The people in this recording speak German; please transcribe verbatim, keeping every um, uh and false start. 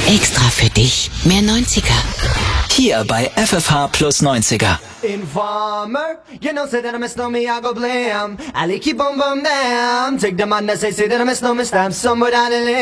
Extra für dich. Mehr neunziger. Hier bei F F H plus neunziger. Informer, you know, say that I miss no me, I go blam. I like keep on bum down. Take the man that say, say that I miss no me, stab somewhere down the lane.